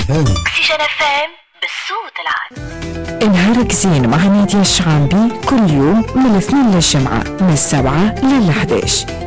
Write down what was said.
أكسجين FM بالصوت العالي. نهارك زين مع نادية الشعامبي كل يوم من الاثنين للجمعة من 7 لل11.